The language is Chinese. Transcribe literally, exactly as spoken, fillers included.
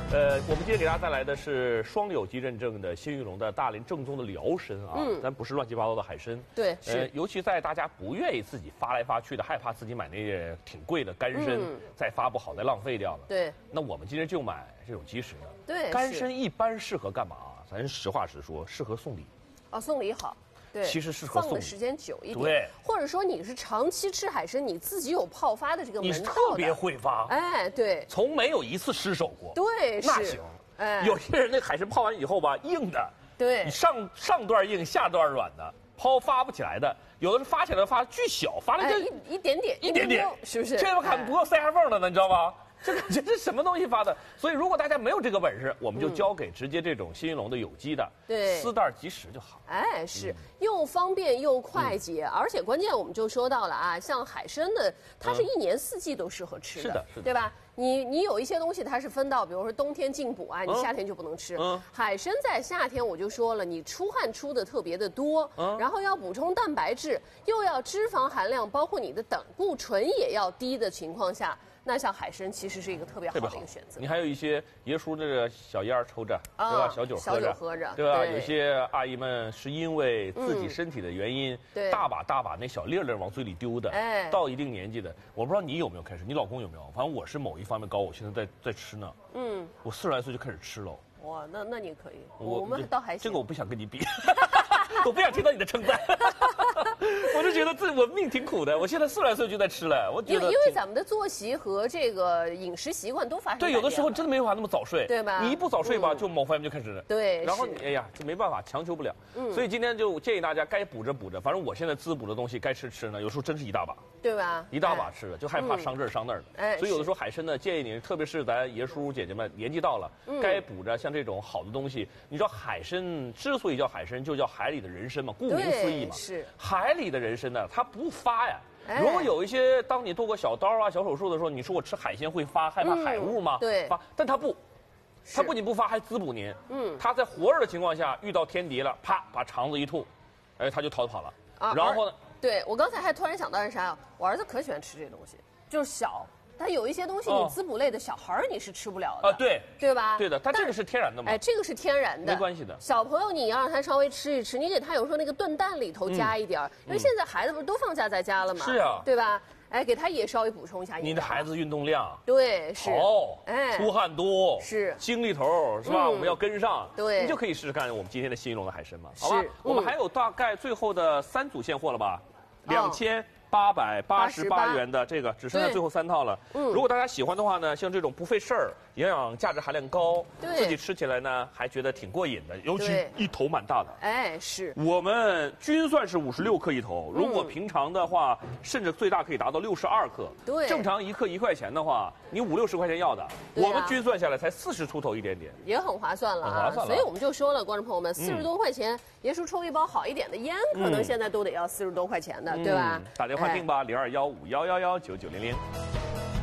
呃，我们今天给大家带来的是双有机认证的鲜玉龙的大连正宗的辽参啊，嗯，咱不是乱七八糟的海参。 对，是。 呃，尤其在大家不愿意自己发来发去的，害怕自己买那些挺贵的干参、嗯、再发不好再浪费掉了。 对。那我们今天就买这种即食的。 对。 干参一般适合干嘛？咱实话实说，适合送礼。 哦，送礼好。对， 其实适合放的时间久一点， 对， 或者说你是长期吃海参，你自己有泡发的这个门道的， 你特别会发， 哎，对， 从没有一次失手过， 对， 那行，哎，有些人那海参泡完以后吧，硬的， 对， 你上上段硬，下段软的，泡发不起来的，有的是发起来发巨小，发了就、 哎、一一点点， 一点点， 是不是？ 这个看不够塞牙缝的呢，你知道吗？这个这是什么东西发的？所以如果大家没有这个本事，我们就交给直接这种新玉龙的有机的， 对， 丝袋即食就好。 哎，是、嗯、又方便又快捷，嗯、而且关键我们就说到了啊，像海参的，它是一年四季都适合吃的， 嗯、是的，是的， 对吧？你你有一些东西它是分到，比如说冬天进补啊，你夏天就不能吃。嗯，海参在夏天我就说了，你出汗出的特别的多，嗯，然后要补充蛋白质，又要脂肪含量，包括你的胆固醇也要低的情况下。那像海参其实是一个特别好的一个选择。 你还有一些爷叔这个小烟抽着， 啊、 对吧？小酒喝着， 小酒喝着， 对吧？对有些阿姨们是因为自己身体的原因， 嗯、 大把大把那小粒粒往嘴里丢的。哎，到一定年纪的，我不知道你有没有开始，你老公有没有？反正我是某一方面高，我现在在在吃呢。嗯，我四十来岁就开始吃了。 哇，那那你可以，我, 我们倒还行。 这个我不想跟你比，我不想听到你的称赞。我就觉得自己我命挺苦的，我现在四十来岁就在吃了。我觉得因为因为咱们的作息和这个饮食习惯都发生对，有的时候真的没办法那么早睡， 对吧？ 你一不早睡吧，嗯、就某方面就开始对， 然后你哎呀就没办法强求不了。嗯，所以今天就建议大家该补着补着，反正我现在滋补的东西该吃吃呢，有时候真是一大把， 对吧？ 一大把吃的，就害怕伤这儿伤那儿的。 哎， 所以有的时候海参呢，建议你，特别是咱爷叔姐姐们年纪到了，嗯、该补着像这种好的东西。你知道海参之所以叫海参，就叫海里的人参嘛，顾名思义嘛。 是海里的人参呢，它不发呀。哎、如果有一些当你做过小刀啊、小手术的时候，你说我吃海鲜会发，害怕海雾吗？ 嗯、对， 发，但它不，它不仅不发，还滋补您。嗯，它在活着的情况下遇到天敌了，啪，把肠子一吐，哎，它就逃跑了。啊，然后呢？ 对我刚才还突然想到是啥呀？我儿子可喜欢吃这东西，就是小。它有一些东西，你滋补类的小孩儿你是吃不了的啊，对， 对吧？ 对的，它这个是天然的嘛？ 哎，这个是天然的， 没关系的。 小朋友你要让他稍微吃一吃，你给他有时候那个炖蛋里头加一点儿，嗯、因为现在孩子不是都放假在家了嘛？ 是啊， 对吧？哎，给他也稍微补充一下。 你的孩子运动量对是好，哎，出汗多是精力头是吧？ 嗯、 我们要跟上， 对， 你就可以试试看我们今天的新玉龙的海参嘛，好吧？我们还有大概最后的三组现货了吧？两千。八百八十八元的这个只剩下最后三套了。嗯，如果大家喜欢的话呢，像这种不费事儿、营养价值含量高，自己吃起来呢还觉得挺过瘾的，尤其一头蛮大的。 哎，是。 我们均算是五十六克一头，如果平常的话，嗯、甚至最大可以达到六十二克。 对， 正常一克一块钱的话，你五六十块钱要的，啊、我们均算下来才四十出头一点点， 也很划算了啊。 很划算了。 所以我们就说了，观众朋友们，四十多块钱，爷叔抽一包好一点的烟，可能现在都得要四十多块钱的， 嗯、 对吧？ 打电话订吧，零二幺五幺幺幺九九零零。